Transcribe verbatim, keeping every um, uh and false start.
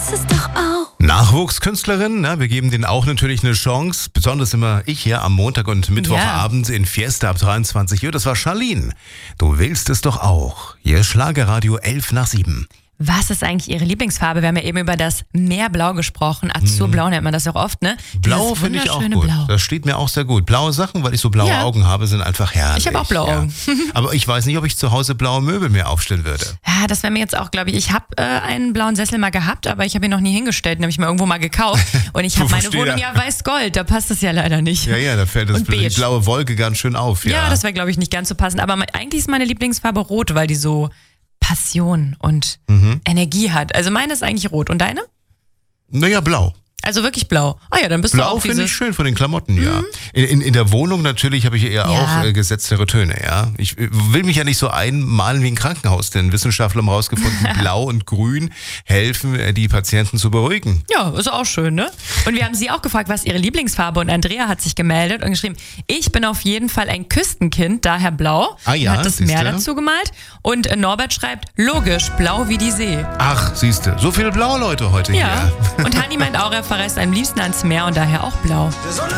ist es doch auch. Nachwuchskünstlerin, na, wir geben denen auch natürlich eine Chance. Besonders immer ich hier am Montag und Mittwochabend in Fiesta ab dreiundzwanzig Uhr. Das war Charlene. Du willst es doch auch. Hier Schlagerradio elf nach sieben. Was ist eigentlich Ihre Lieblingsfarbe? Wir haben ja eben über das Meerblau gesprochen. Azurblau nennt man das auch oft, ne? Blau finde ich auch gut. Blau. Das steht mir auch sehr gut. Blaue Sachen, weil ich so blaue Ja. Augen habe, sind einfach herrlich. Ich habe auch blaue Augen. Ja. Aber ich weiß nicht, ob ich zu Hause blaue Möbel mir aufstellen würde. Ja, das wäre mir jetzt auch, glaube ich, ich habe äh, einen blauen Sessel mal gehabt, aber ich habe ihn noch nie hingestellt, den habe ich mir irgendwo mal gekauft. Und ich habe Wo meine steht Wohnung er? ja weiß-gold, da passt es ja leider nicht. Ja, ja, da fällt das Und die beige. blaue Wolke ganz schön auf. Ja, Ja, das wäre, glaube ich, nicht ganz so passend. Aber mein, eigentlich ist meine Lieblingsfarbe rot, weil die so Passion und Mhm. Energie hat. Also meine ist eigentlich rot. Und deine? Naja, blau. Also wirklich blau. Ah ja, dann bist du Blau auch finde ich dieses... schön von den Klamotten, ja. In, in, in der Wohnung natürlich habe ich eher Ja. auch äh, gesetztere Töne, ja. Ich äh, will mich ja nicht so einmalen wie ein Krankenhaus, denn Wissenschaftler haben herausgefunden, Blau und Grün helfen, äh, die Patienten zu beruhigen. Ja, ist auch schön, ne? Und wir haben sie auch gefragt, was ihre Lieblingsfarbe, und Andrea hat sich gemeldet und geschrieben, ich bin auf jeden Fall ein Küstenkind, daher blau. Ah ja, und hat das siehste. Meer dazu gemalt. Und äh, Norbert schreibt, logisch, blau wie die See. Ach, siehste, so viele blaue Leute heute Ja. hier. Und Hanni meint auch, er verreist am liebsten ans Meer und daher auch blau.